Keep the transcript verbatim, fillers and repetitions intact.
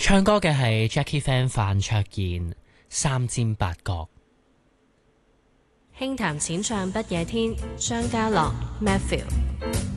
唱歌嘅係 Jackie Fan 范卓燕，三尖八角。 輕談淺唱不夜天，張家樂 Matthew。